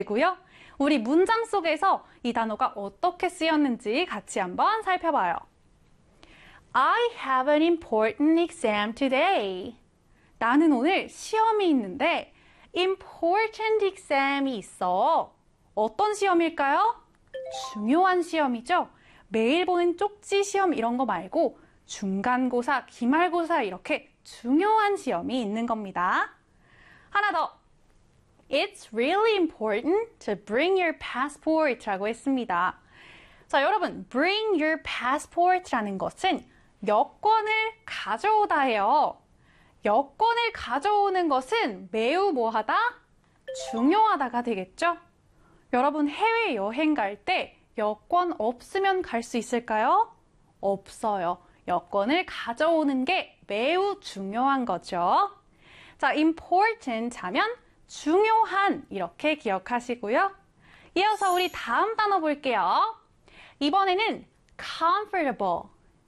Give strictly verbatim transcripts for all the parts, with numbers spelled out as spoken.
고요. 우리 문장 속에서 이 단어가 어떻게 쓰였는지 같이 한번 살펴봐요. I have an important exam today. 나는 오늘 시험이 있는데 important exam이 있어. 어떤 시험일까요? 중요한 시험이죠. 매일 보는 쪽지 시험 이런 거 말고 중간고사, 기말고사 이렇게 중요한 시험이 있는 겁니다. 하나 더. It's really important to bring your passport 라고 했습니다. 자, 여러분, bring your passport 라는 것은 여권을 가져오다예요. 여권을 가져오는 것은 매우 뭐하다? 중요하다가 되겠죠? 여러분, 해외여행 갈 때 여권 없으면 갈 수 있을까요? 없어요. 여권을 가져오는 게 매우 중요한 거죠. 자, important 하면 중요한 이렇게 기억하시고요. 이어서 우리 다음 단어 볼게요. 이번에는 comfortable,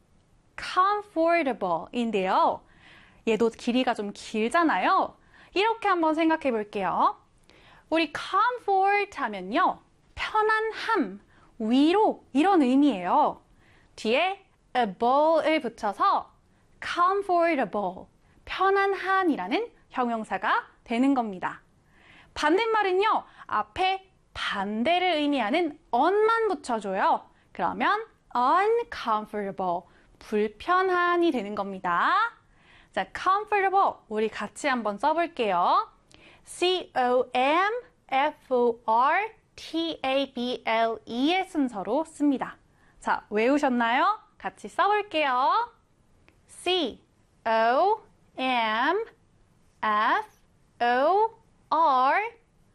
comfortable인데요. 얘도 길이가 좀 길잖아요. 이렇게 한번 생각해 볼게요. 우리 comfort 하면요. 편안함, 위로 이런 의미예요. 뒤에 able을 붙여서 comfortable, 편안한이라는 형용사가 되는 겁니다. 반대말은요. 앞에 반대를 의미하는 on만 붙여줘요. 그러면 uncomfortable, 불편한이 되는 겁니다. 자, comfortable 우리 같이 한번 써볼게요. C O M F O R T A B L E의 순서로 씁니다. 자, 외우셨나요? 같이 써볼게요. C O M F O R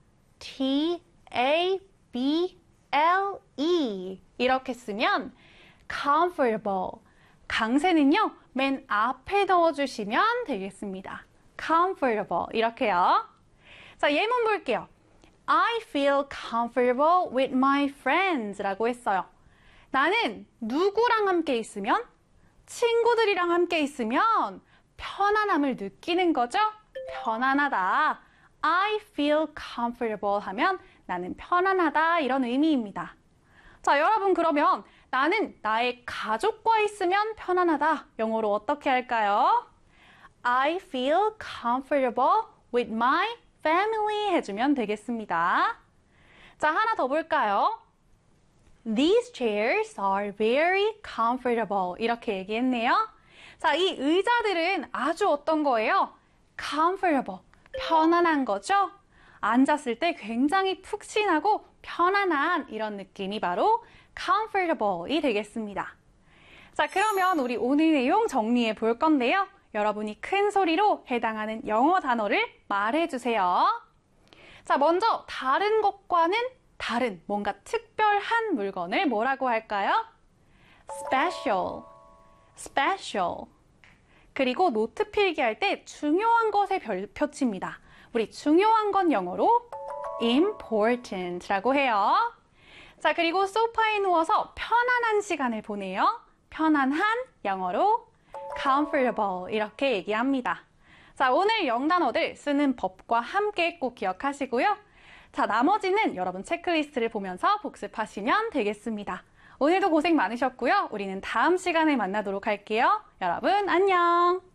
T A B L E 이렇게 쓰면 comfortable. 강세는요, 맨 앞에 넣어주시면 되겠습니다. comfortable 이렇게요. 자, 예문 볼게요. I feel comfortable with my friends 라고 했어요. 나는 누구랑 함께 있으면? 친구들이랑 함께 있으면 편안함을 느끼는 거죠? 편안하다. I feel comfortable 하면 나는 편안하다 이런 의미입니다. 자, 여러분 그러면 나는 나의 가족과 있으면 편안하다. 영어로 어떻게 할까요? I feel comfortable with my family 해주면 되겠습니다. 자, 하나 더 볼까요? These chairs are very comfortable. 이렇게 얘기했네요. 자, 이 의자들은 아주 어떤 거예요? comfortable. 편안한 거죠? 앉았을 때 굉장히 푹신하고 편안한 이런 느낌이 바로 comfortable이 되겠습니다. 자, 그러면 우리 오늘 내용 정리해 볼 건데요. 여러분이 큰 소리로 해당하는 영어 단어를 말해주세요. 자, 먼저 다른 것과는 다른 뭔가 특별한 물건을 뭐라고 할까요? special, special. 그리고 노트 필기할 때 중요한 것의 표치입니다. 우리 중요한 건 영어로 important라고 해요. 자, 그리고 소파에 누워서 편안한 시간을 보내요. 편안한 영어로 comfortable 이렇게 얘기합니다. 자, 오늘 영단어들 쓰는 법과 함께 꼭 기억하시고요. 자, 나머지는 여러분 체크리스트를 보면서 복습하시면 되겠습니다. 오늘도 고생 많으셨고요. 우리는 다음 시간에 만나도록 할게요. 여러분 안녕!